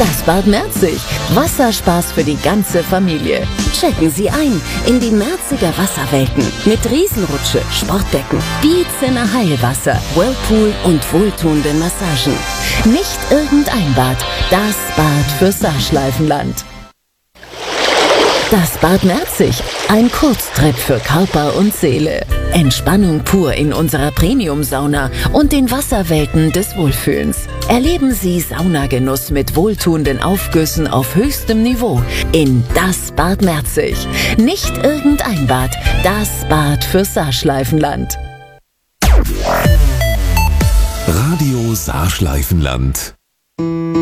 Das Bad Merzig. Wasserspaß für die ganze Familie. Checken Sie ein in die Merziger Wasserwelten mit Riesenrutsche, Sportbecken, Bietzener Heilwasser, Whirlpool und wohltuenden Massagen. Nicht irgendein Bad, das Bad für Saarschleifenland. Das Bad Merzig, ein Kurztrip für Körper und Seele. Entspannung pur in unserer Premium-Sauna und den Wasserwelten des Wohlfühlens. Erleben Sie Saunagenuss mit wohltuenden Aufgüssen auf höchstem Niveau in das Bad Merzig. Nicht irgendein Bad, das Bad für Saarschleifenland. Radio Saarschleifenland.